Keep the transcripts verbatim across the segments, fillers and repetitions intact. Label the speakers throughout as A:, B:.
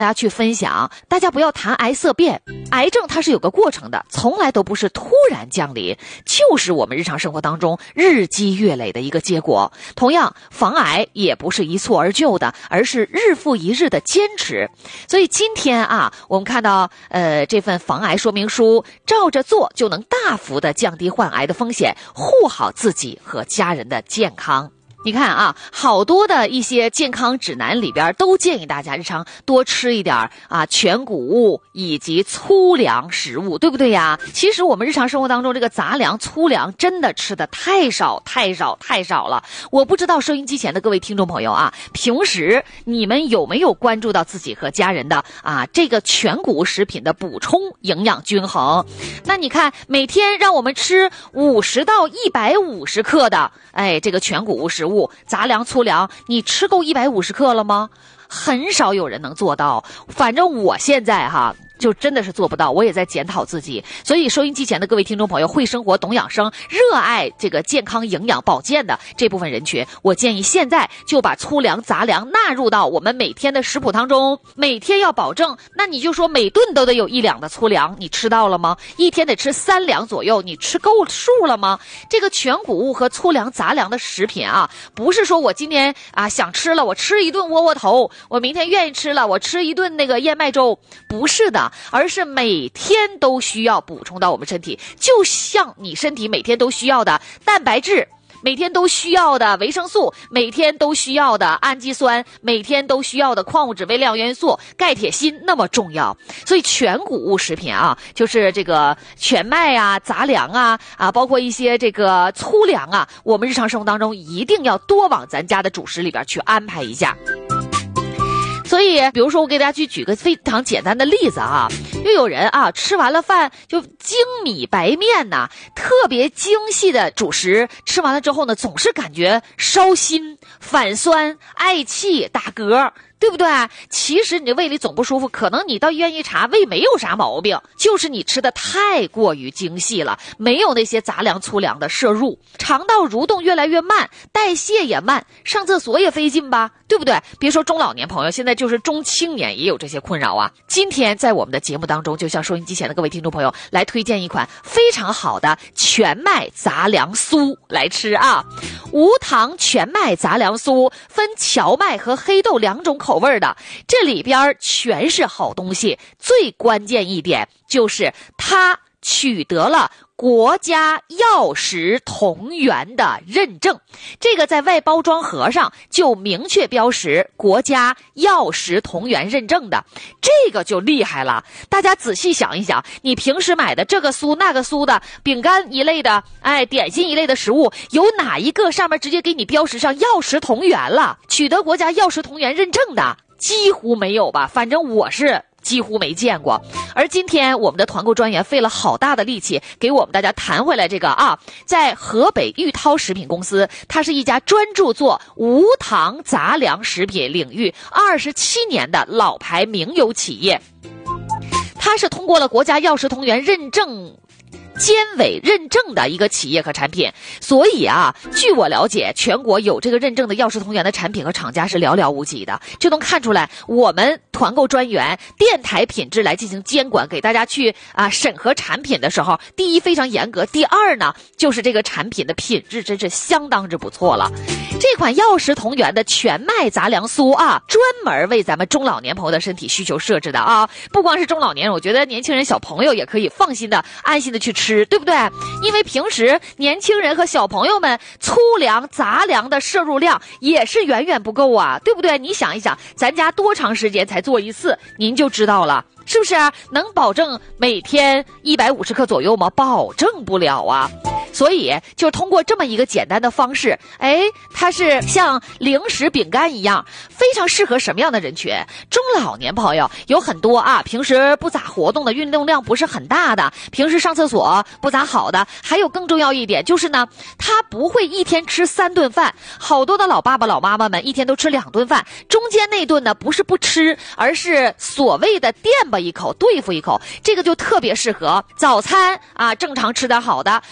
A: 大家去分享，大家不要谈癌色变，癌症它是有个过程的，从来都不是突然降临，就是我们日常生活当中日积月累的一个结果。同样，防癌也不是一蹴而就的，而是日复一日的坚持。所以今天啊，我们看到呃这份防癌说明书，照着做就能大幅的降低患癌的风险，护好自己和家人的健康。你看啊，好多的一些健康指南里边都建议大家日常多吃一点啊全谷物以及粗粮食物，对不对呀？其实我们日常生活当中这个杂粮、粗粮真的吃的太少太少太少了。我不知道收音机前的各位听众朋友啊，平时你们有没有关注到自己和家人的啊这个全谷物食品的补充营养均衡？那你看每天让我们吃五十到一百五十克的哎这个全谷物食物杂粮粗粮，你吃够一百五十克了吗？很少有人能做到，反正我现在哈就真的是做不到，我也在检讨自己。所以收音机前的各位听众朋友，会生活懂养生，热爱这个健康营养保健的这部分人群，我建议现在就把粗粮杂粮纳入到我们每天的食谱当中，每天要保证，那你就说每顿都得有一两的粗粮，你吃到了吗？一天得吃三两左右，你吃够数了吗？这个全谷物和粗粮杂粮的食品啊，不是说我今天啊想吃了我吃一顿窝窝头，我明天愿意吃了我吃一顿那个燕麦粥，不是的，而是每天都需要补充到我们身体，就像你身体每天都需要的蛋白质，每天都需要的维生素，每天都需要的氨基酸，每天都需要的矿物质、微量元素、钙、铁、锌那么重要。所以全谷物食品啊，就是这个全麦啊、杂粮啊啊，包括一些这个粗粮啊，我们日常生活当中一定要多往咱家的主食里边去安排一下。所以比如说我给大家去举个非常简单的例子啊，就有人啊吃完了饭就精米白面呐、啊，特别精细的主食，吃完了之后呢，总是感觉烧心、反酸、嗳气、打嗝，对不对？其实你的胃里总不舒服，可能你到医院一查，胃没有啥毛病，就是你吃的太过于精细了，没有那些杂粮粗粮的摄入，肠道蠕动越来越慢，代谢也慢，上厕所也费劲吧，对不对？别说中老年朋友，现在就是中青年也有这些困扰啊。今天在我们的节目当中，就向收音机前的各位听众朋友来推荐一款非常好的全麦杂粮酥来吃啊。无糖全麦杂粮酥分荞麦和黑豆两种口味的，这里边全是好东西，最关键一点就是它取得了国家药食同源的认证，这个在外包装盒上就明确标识国家药食同源认证的，这个就厉害了。大家仔细想一想，你平时买的这个酥那个酥的饼干一类的，哎，点心一类的食物，有哪一个上面直接给你标识上药食同源了？取得国家药食同源认证的几乎没有吧，反正我是几乎没见过。而今天我们的团购专员费了好大的力气给我们大家谈回来这个啊，在河北玉涛食品公司，它是一家专注做无糖杂粮食品领域二十七年的老牌名优企业，它是通过了国家药食同源认证监委认证的一个企业和产品，所以啊，据我了解，全国有这个认证的药食同源的产品和厂家是寥寥无几的，就能看出来我们团购专员电台品质来进行监管，给大家去啊审核产品的时候，第一非常严格，第二呢，就是这个产品的品质真是相当之不错了。这款药食同源的全麦杂粮酥啊，专门为咱们中老年朋友的身体需求设置的啊，不光是中老年人，我觉得年轻人小朋友也可以放心的安心的去吃，对不对？因为平时年轻人和小朋友们粗粮杂粮的摄入量也是远远不够啊，对不对？你想一想，咱家多长时间才做一次，您就知道了，是不是啊？能保证每天一百五十克左右吗？保证不了啊。所以就通过这么一个简单的方式，哎，它是像零食饼干一样，非常适合什么样的人群？中老年朋友有很多啊，平时不咋活动的，运动量不是很大的，平时上厕所不咋好的，还有更重要一点就是呢，他不会一天吃三顿饭，好多的老爸爸老妈妈们一天都吃两顿饭，中间那顿呢不是不吃，而是所谓的垫吧一口对付一口，这个就特别适合早餐啊正常吃点好的，或者是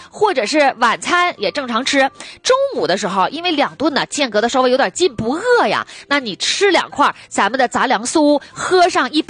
A: 是晚餐也正常吃。中午的时候，因为两顿呢间隔的稍微有点近，不饿呀，那你吃两块咱们的杂粮酥，喝上一